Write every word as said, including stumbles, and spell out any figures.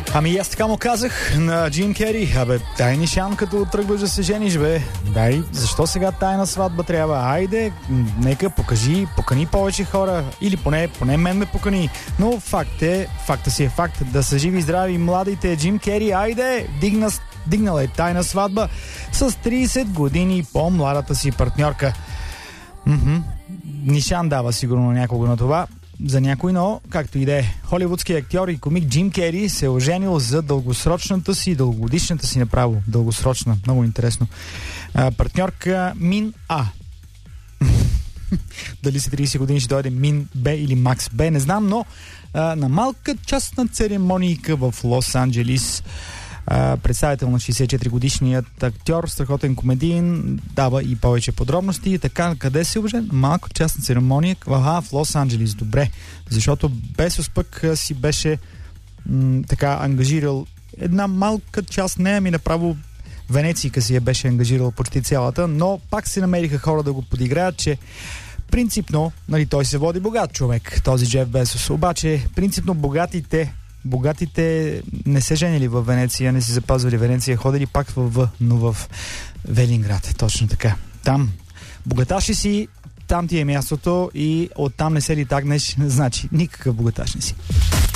Ами аз така му казах на Джим Кери: абе, дай нишан, като тръгваш да се жениш, бе. Дай, защо сега тайна сватба трябва? Айде, нека покажи, покани повече хора. Или поне, поне мен ме покани. Но факт е, факта си е факт. Да са живи и здрави младите. Джим Кери, айде, дигна, дигнала е тайна сватба с трийсет години по-младата си партньорка. Мхм. Нишан дава сигурно някого на това. За някой, но както и да е. Холивудският актьор и комик Джим Кери се е оженил за дългосрочната си, дългогодишната си направо. Дългосрочна, много интересно. А, партньорка Мин А. Дали си трийсет години ще дойде Мин Б или Макс Б, не знам, но а, на малка частна церемонийка в Лос-Анджелис представител на шейсет и четири годишният актьор, страхотен комедиен, дава и повече подробности. Така, къде се ожен? Малко частна церемония. Ага, в Лос-Анджелис. Добре. Защото Безос пък си беше м- така ангажирал една малка част, не, ами направо Венецийка си я беше ангажирал почти цялата, но пак се намериха хора да го подиграят, че принципно, нали, той се води богат човек, този Джеф Безос. Обаче, принципно богатите Богатите не се женили в Венеция, не си запазвали Венеция, ходили пак в В, но в Велинград. Точно така. Там богаташи си, там ти е мястото и оттам не се ли тагнеш, значи никакъв богаташ не си.